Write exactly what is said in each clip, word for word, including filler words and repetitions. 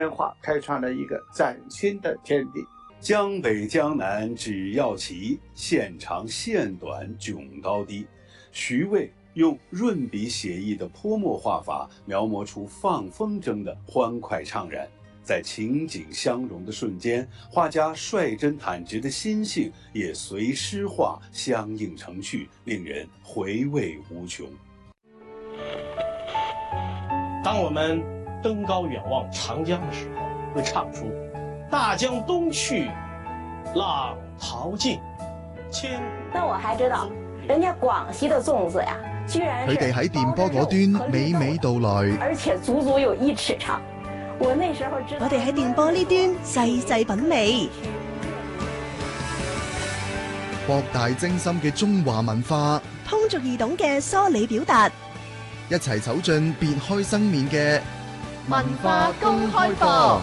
化开创了一个崭新的天地。 江北江南只要齐，线长线短迥高低。徐渭用润笔写意的泼墨画法，描摹出放风筝的欢快怅然。在情景相融的瞬间，画家率真坦直的心性也随诗画相映成趣，令人回味无穷。 当我们登高远望长江的时候，会唱出大江东去，浪淘尽，千。 那我还知道，人家廣西的粽子呀，居然佢哋喺電波嗰端娓娓道來， 而且足足有一尺長。我那時候知道， 我哋喺電波呢端細細品味， 博大精深嘅中華文化， 通俗易懂嘅梳理表達， 一齊走進別開生面嘅文化公開課。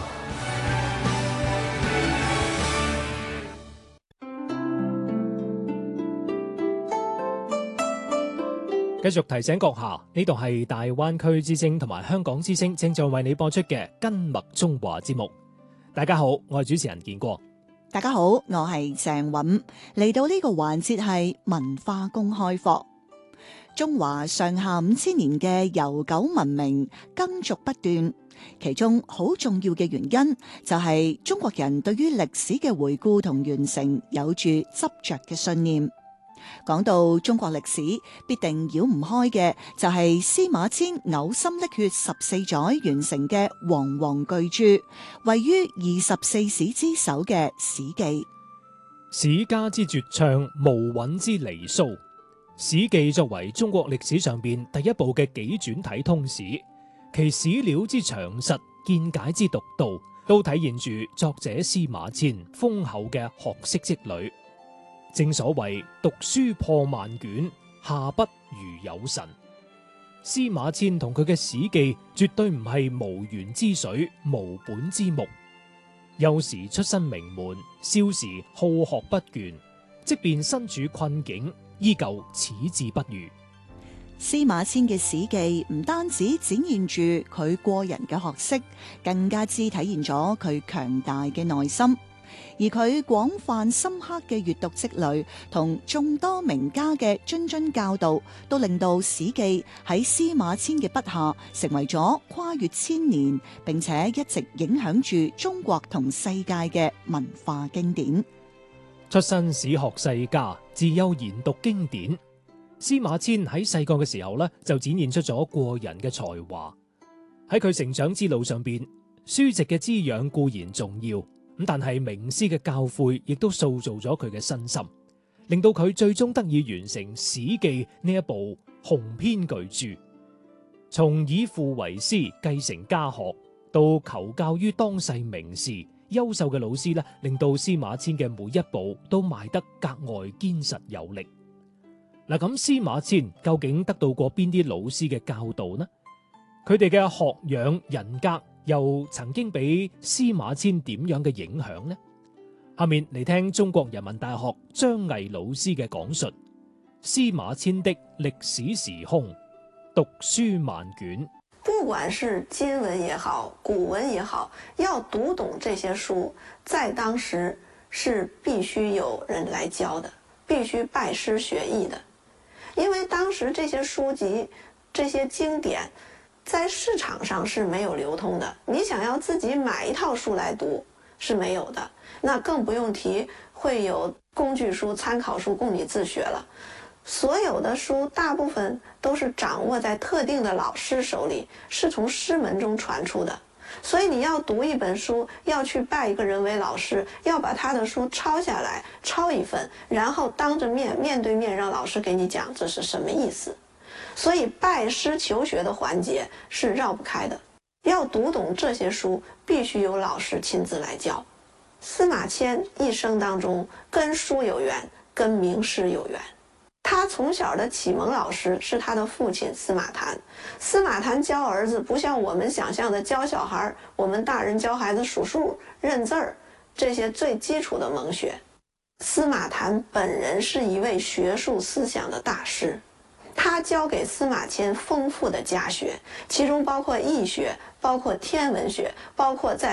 繼續提醒閣下，呢度係大灣區之聲同埋香港之聲正在為你播出嘅跟麥中華節目。大家好，我係主持人建國。 大家好，我係鄭韻。嚟到呢個環節係文化公開課。中華上下五千年嘅悠久文明耕俗不斷，其中好重要嘅原因就係中國人對於歷史嘅回顧同完成有住執着嘅信念。講到中國歷史，必定繞唔開嘅就係司馬遷嘔心瀝血十四載完成嘅煌煌巨著，位於二十四史之首嘅《史記》。 史家之絕唱，無韻之離騷。《史記》作為中國歷史上邊第一部嘅紀傳體通史，其史料之詳實、見解之獨到，都體現住作者司馬遷豐厚嘅學識積累。正所謂讀書破萬卷，下筆如有神。司馬遷同佢嘅《史記》絕對唔係無源之水、無本之木。幼時出身名門，少時好學不倦，即便身處困境，依舊矢志不渝。 司馬遷嘅《史記》唔單止展現住佢過人嘅學識，更加之體現咗佢強大嘅內心。而佢廣泛深刻嘅閱讀積累同眾多名家嘅諄諄教導，都令到《史記》喺司馬遷嘅筆下成為咗跨越千年，並且一直影響住中國同世界嘅文化經典。 出身史學世家，自幼研讀經典。司馬遷喺細個嘅時候呢，就展現出咗過人嘅才華。喺佢成長之路上邊，書籍嘅滋養固然重要。咁但係名師嘅教誨亦都塑造咗佢嘅身心，令到佢最終得以完成《史記》呢一部雄篇巨著。從以父為師繼承家學，到求教於當世名士，優秀嘅老師咧，令到司馬遷嘅每一步都邁得格外堅實有力。嗱，咁司馬遷究竟得到過邊啲老師嘅教導呢？佢哋嘅學養人格又曾經俾司馬遷點樣嘅影響呢？下面嚟聽中國人民大學張毅老師嘅講述：司馬遷的歷史時空，讀書萬卷。 不管是今文也好，古文也好，要讀懂這些書，在當時是必須有人來教的，必須拜師學藝的。因為當時這些書籍、這些經典在市場上是沒有流通的，你想要自己買一套書來讀是沒有的，那更不用提會有工具書、參考書供你自學了。所有的書大部分都是掌握在特定的老師手裏，是從師門中傳出的。所以你要讀一本書，要去拜一個人為老師，要把他的書抄下來，抄一份，然後當着面面對面讓老師給你講這是什麼意思。所以拜師求學的環節是繞不開的，要讀懂這些書，必須由老師親自來教。司馬遷一生當中跟書有緣，跟名師有緣。他從小的啟蒙老師是他的父親司馬談。司馬談教兒子不像我們想象的教小孩，我們大人教孩子數數、認字兒，這些最基礎的蒙學。司馬談本人是一位學術思想的大師。他教給司馬遷豐富的家學，其中包括易學，包括天文學，包括在